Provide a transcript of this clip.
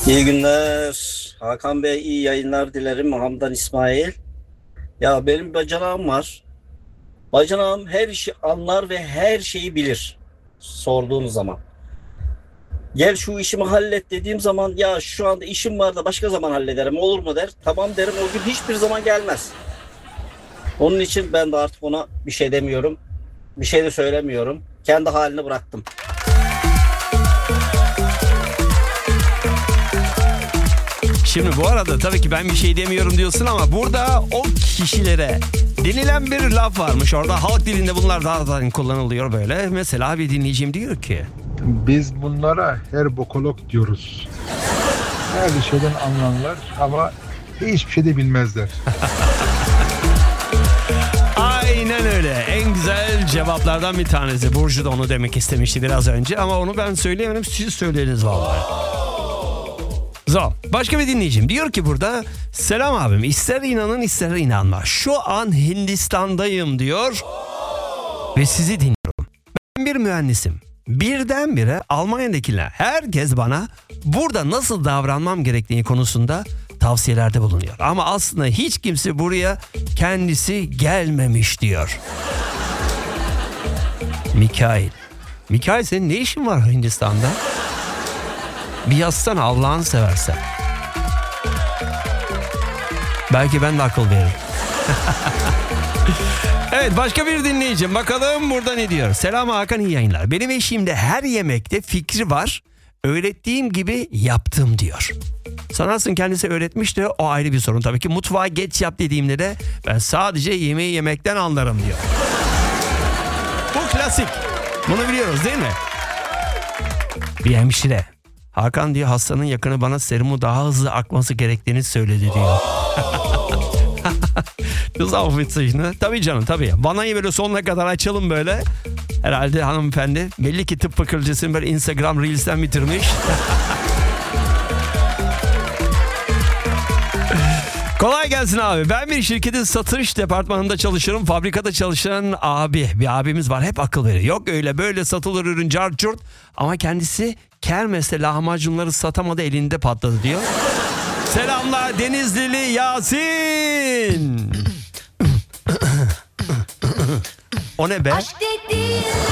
İyi günler. Hakan Bey iyi yayınlar dilerim. Hamdan İsmail. Ya benim bacanağım var. Bacanağım her işi anlar ve her şeyi bilir. Sorduğunuz zaman. Gel şu işimi hallet dediğim zaman ya şu anda işim var da başka zaman hallederim olur mu der. Tamam derim, o gün hiçbir zaman gelmez. Onun için ben de artık ona bir şey demiyorum. Bir şey de söylemiyorum. Kendi haline bıraktım. Şimdi bu arada tabii ki ben bir şey demiyorum diyorsun ama burada o kişilere denilen bir laf varmış. Orada halk dilinde bunlar daha kullanılıyor böyle. Mesela bir dinleyicim diyor ki: Biz bunlara herbokolog diyoruz. Her şeyden anlarlar ama hiçbir şey de bilmezler. aynen öyle. En güzel cevaplardan bir tanesi. Burcu da onu demek istemişti biraz önce ama onu ben söyleyemedim. Siz söylediniz vallahi. Zor. Başka bir dinleyicim diyor ki burada: selam abim, ister inanın ister inanma, şu an Hindistan'dayım diyor ve sizi dinliyorum. Ben bir mühendisim. Birdenbire Almanya'dakiler herkes bana burada nasıl davranmam gerektiği konusunda tavsiyelerde bulunuyor. Ama aslında hiç kimse buraya kendisi gelmemiş diyor. Mikail. Mikail, senin ne işin var Hindistan'da? Bir yazsana Allah'ını seversen. Belki ben de akıl veririm. Evet, başka bir dinleyicim. Bakalım burada ne diyor. Selam Hakan, iyi yayınlar. Benim eşimde her yemekte fikri var. Öğrettiğim gibi yaptım diyor. Sanarsın kendisi öğretmiş de o ayrı bir sorun. Tabii ki mutfağa geç yap dediğimde de ben sadece yemeği yemekten anlarım diyor. Bu klasik. Bunu biliyoruz değil mi? Bir hemşire: Hakan diyor, hastanın yakını bana serumu daha hızlı akması gerektiğini söyledi diyor. Tabii canım, tabii. Vanayı böyle sonuna kadar açalım böyle. Herhalde hanımefendi belli ki tıp fakültesini böyle Instagram Reels'ten bitirmiş. Kolay gelsin abi. Ben bir şirketin satış departmanında çalışıyorum. Fabrikada çalışan bir abimiz var. Hep akıl veriyor. Yok öyle böyle satılır ürün cart curt. Ama kendisi kermeste lahmacunları satamadı, elinde patladı diyor. Selamlar Denizlili Yasin. O ne be?